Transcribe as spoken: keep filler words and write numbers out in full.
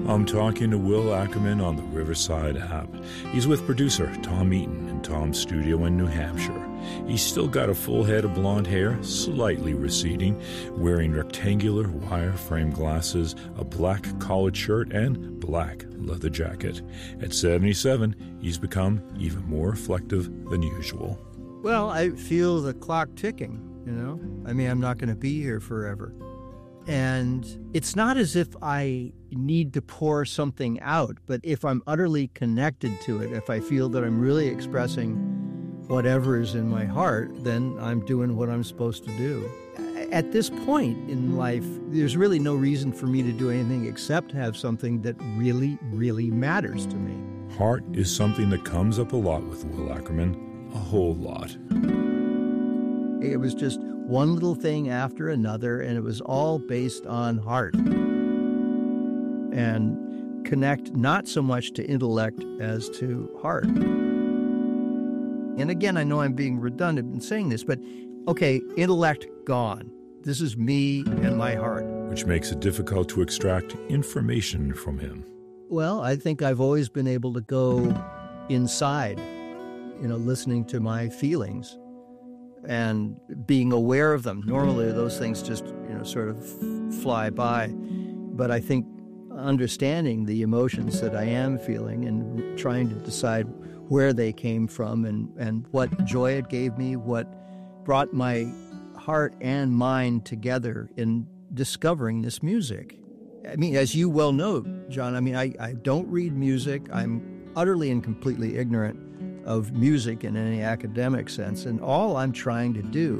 I'm talking to Will Ackerman on the Riverside app. He's with producer Tom Eaton in Tom's studio in New Hampshire. He's still got a full head of blonde hair, slightly receding, wearing rectangular wire-frame glasses, a black collared shirt, and black leather jacket. At seventy-seven, he's become even more reflective than usual. Well, I feel the clock ticking, you know? I mean, I'm not going to be here forever. And it's not as if I need to pour something out, but if I'm utterly connected to it, if I feel that I'm really expressing whatever is in my heart, then I'm doing what I'm supposed to do. At this point in life, there's really no reason for me to do anything except have something that really, really matters to me. Heart is something that comes up a lot with Will Ackerman. A whole lot. It was just one little thing after another, and it was all based on heart. And connect not so much to intellect as to heart. And again, I know I'm being redundant in saying this, but okay, intellect gone. This is me and my heart. Which makes it difficult to extract information from him. Well, I think I've always been able to go inside, you know, listening to my feelings and being aware of them. Normally those things just, you know, sort of fly by. But I think understanding the emotions that I am feeling and trying to decide where they came from and, and what joy it gave me, what brought my heart and mind together in discovering this music. I mean, as you well know, John, I mean, I, I don't read music. I'm utterly and completely ignorant of music in any academic sense, and all I'm trying to do